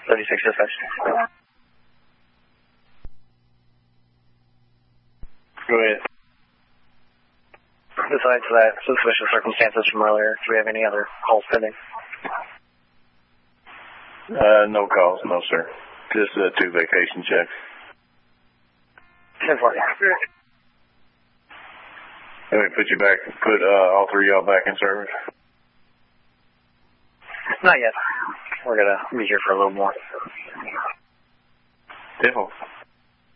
36 dispatch. Go ahead. Besides that, suspicious circumstances from earlier, do we have any other calls pending? No calls, no sir. Just 2 vacation checks. 1040. Let me put all 3 of y'all back in service? Not yet. We're going to be here for a little more. 10-4.